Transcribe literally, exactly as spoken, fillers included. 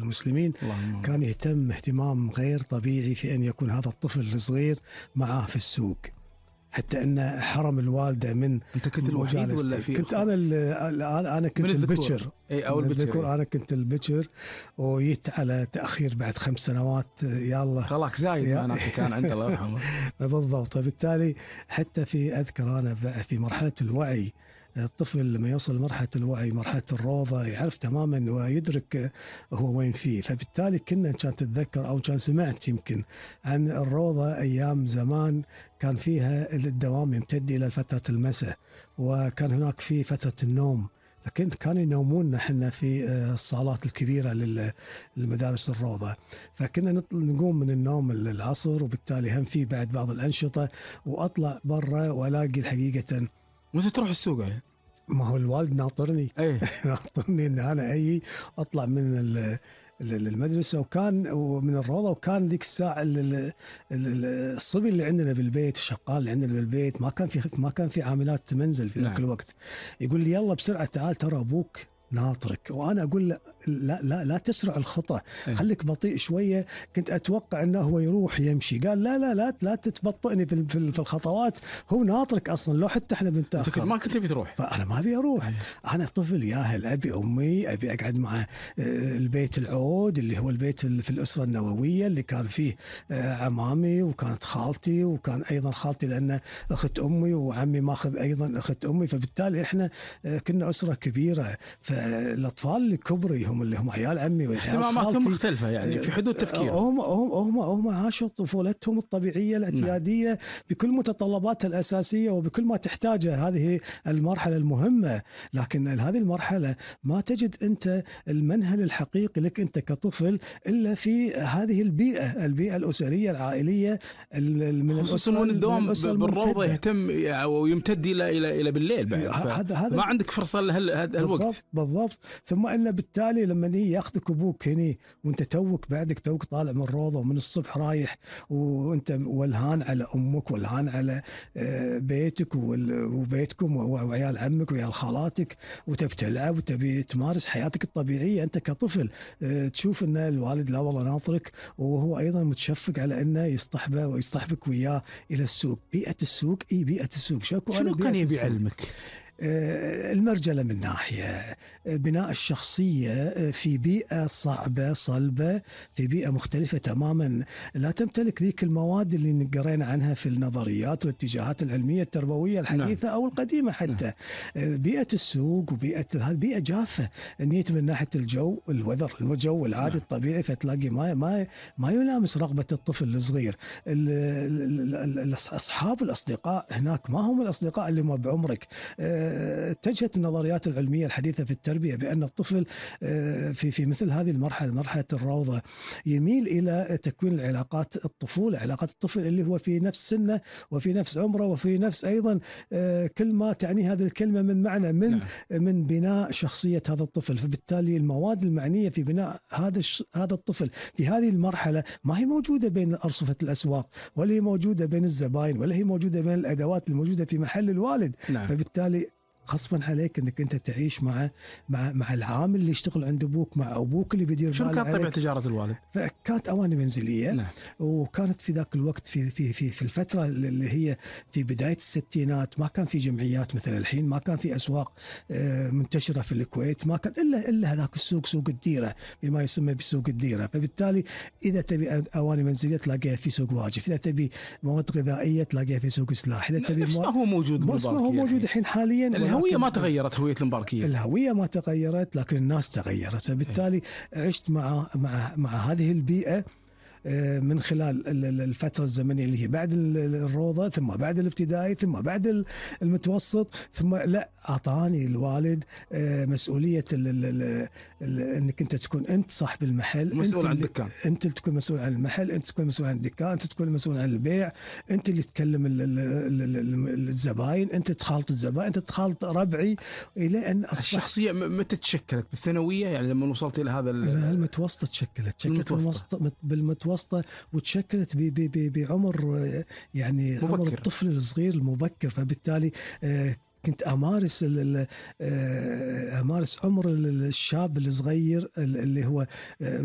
المسلمين الله كان يهتم اهتمام غير طبيعي في أن يكون هذا الطفل الصغير معه في السوق، حتى أن حرم الوالدة من. أنت كنت الوحيد ولا في؟ كنت أنا أنا أنا كنت البكر. أي أو البكر. أنا كنت البكر وجيت على تأخير بعد خمس سنوات. يلا خلاك زايد أنا كان عند الله يرحمه. بالضبط. فبالتالي حتى في أذكر أنا في مرحلة الوعي، الطفل لما يوصل مرحلة الوعي مرحلة الروضة يعرف تماما ويدرك هو وين فيه. فبالتالي كنا كان تتذكر أو كان سمعت يمكن عن الروضة أيام زمان كان فيها الدوام يمتد إلى فترة المساء، وكان هناك في فترة النوم، لكن كانوا ينومون احنا في الصالات الكبيرة للمدارس الروضة. فكنا نقوم من النوم العصر، وبالتالي هم في بعد بعض الأنشطة، وأطلع برا وألاقي الحقيقة متى تروح السوق يعني؟ ما هو الوالد ناطرني. ايه ناطرني ان انا اي اطلع من المدرسه، وكان ومن الروضه، وكان ذيك الساعه الصبي اللي عندنا بالبيت، الشغال اللي عندنا بالبيت، ما كان في ما كان في عاملات منزل في ذاك نعم. الوقت، يقول لي يلا بسرعه تعال ترى ابوك ناطرك. وانا اقول لا لا لا, لا تسرع الخطى، خليك بطيء شويه. كنت اتوقع انه هو يروح يمشي، قال لا لا لا لا تتبطئني في في الخطوات، هو ناطرك اصلا لو حتى احنا بنتاخر. ما كنت بتروح؟ فانا ما ابي اروح. انا طفل ياهل ابي امي، ابي اقعد مع البيت العود اللي هو البيت في الاسره النوويه اللي كان فيه عمامي وكانت خالتي، وكان ايضا خالتي لان اخت امي، وعمي ماخذ ايضا اخت امي. فبالتالي احنا كنا اسره كبيره. فالاطفال اللي كبري هم اللي هم عيال عمي وعيال خالتي مختلفه يعني في حدود تفكير. هم هم هم هم عاشوا طفولتهم الطبيعيه الاعتياديه نعم. بكل متطلباتها الاساسيه وبكل ما تحتاجه هذه المرحله المهمه. لكن هذه المرحله ما تجد انت المنهل الحقيقي لك انت كطفل الا في هذه البيئه، البيئه الاسريه العائليه، من خصوصا من الدوام بالروضه يهتم ويمتد الى الى الى بالليل بعد. هذا هذا ما عندك فرصه لهالوقت. بالضبط. ثم ان بالتالي لما يجي ياخذك ابوك هني وانت توك بعدك توك طالع من الروضه ومن الصبح رايح، وانت والهان على امك والهان على بيتك وبيتكم وعيال عمك وعيال خالاتك، وتبي تلعب وتبي تمارس حياتك الطبيعيه انت كطفل، تشوف ان الوالد لا والله ناطرك، وهو ايضا متشفق على انه يصطحبه ويصطحبك وياه الى السوق. بيئه السوق اي بيئه السوق. شنو كان يبي يعلمك؟ المرجلة من ناحية، بناء الشخصية في بيئة صعبة صلبة، في بيئة مختلفة تماما، لا تمتلك ذيك المواد اللي قرينا عنها في النظريات والاتجاهات العلمية التربوية الحديثة نعم. أو القديمة حتى. نعم. بيئة السوق وبيئة هذه بيئة جافة، نيت من ناحية الجو، الوذر، الجو العادي نعم. الطبيعي، فتلاقي ما ما ما يلامس رغبة الطفل الصغير. الأصحاب الأصدقاء هناك ما هم الأصدقاء اللي ما بعمرك. اتجهت النظريات العلمية الحديثة في التربية بأن الطفل في في مثل هذه المرحلة، مرحلة الروضة، يميل إلى تكوين العلاقات الطفولة، علاقات الطفل اللي هو في نفس سنه وفي نفس عمره وفي نفس أيضا كل ما تعني هذه الكلمة من معنى من نعم. من بناء شخصية هذا الطفل. فبالتالي المواد المعنية في بناء هذا هذا الطفل في هذه المرحلة ما هي موجودة بين أرصفة الأسواق، ولا هي موجودة بين الزبائن، ولا هي موجودة بين الأدوات الموجودة في محل الوالد نعم. فبالتالي غصبا عليك انك انت تعيش مع مع مع العامل اللي يشتغل عند ابوك، مع ابوك اللي بيدير باله. شو كانت طبيعه تجاره الوالد؟ فكانت اواني منزليه نعم. وكانت في ذاك الوقت في في في في الفتره اللي هي في بدايه الستينات ما كان في جمعيات مثل الحين، ما كان في اسواق منتشره في الكويت، ما كان الا الا هذاك السوق، سوق الديره بما يسمى بسوق الديره. فبالتالي اذا تبي اواني منزليه تلاقيها في سوق واجف، اذا تبي مواد غذائيه تلاقيها في سوق سلاح، اذا تبي ما هو موجود ما هو موجود الحين حاليا. الهوية ما تغيرت، هوية المباركية الهوية ما تغيرت لكن الناس تغيرت. فبالتالي عشت مع مع مع هذه البيئة من خلال الفترة الزمنية اللي هي بعد الروضة، ثم بعد الابتدائي، ثم بعد المتوسط، ثم لا أعطاني الوالد مسؤولية أنك أنت تكون أنت صاحب المحل، مسؤول عن الدكان، أنت اللي تكون مسؤول عن المحل، أنت تكون مسؤول عن الدكان، أنت تكون مسؤول عن البيع، أنت اللي تكلم الزباين، أنت تخالط الزبائن، أنت تخالط ربعي، إلى أن أصبح. الشخصية متى تشكلت؟ بالثانوية يعني لما وصلت إلى هذا المتوسطة تشكلت تشكلت بالمتوسطة وتشكلت بعمر يعني مبكر. عمر الطفل الصغير المبكر. فبالتالي كنت أمارس أمارس عمر الشاب الصغير اللي هو